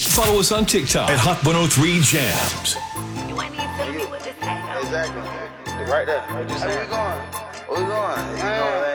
Follow us on TikTok at Hot 103 Jams. You ain't even telling me what to say. Exactly. Right there. Where we going? Where we going?